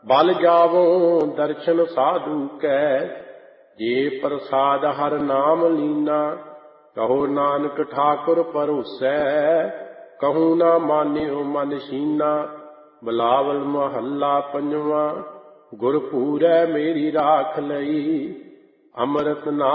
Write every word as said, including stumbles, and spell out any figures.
ਬਲ ਜਾਵੋ ਦਰਸ਼ਨ ਸਾਧੂ ਕੈ, ਜੇ ਪ੍ਰਸਾਦ ਹਰ ਨਾਮ ਲੀਨਾ। ਕਹੋ ਨਾਨਕ ਠਾਕੁਰ ਭਰੋਸੈ, ਕਹੂੰ ਨਾ ਮਾਨਿਓ ਮਨ ਸੀਨਾ। ਬਿਲਾਵਲ ਮਹੱਲਾ ਪੰਜਵਾਂ। ਗੁਰਪੂਰੈ ਮੇਰੀ ਰਾਖ ਲਈ, ਅੰਮ੍ਰਿਤ ਨਾਮ